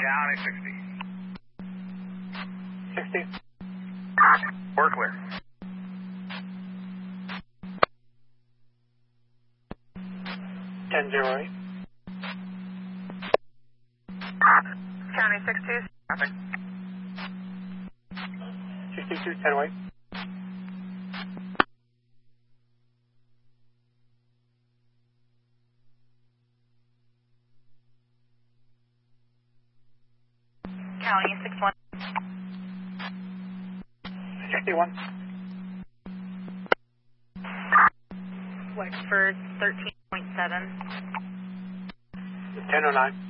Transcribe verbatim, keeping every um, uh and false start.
County sixty. sixty. We're clear. ten zero eight. County sixty-two. Traffic. sixty-two, ten oh eight. County six one. sixty-one. Wexford thirteen point seven. ten oh nine.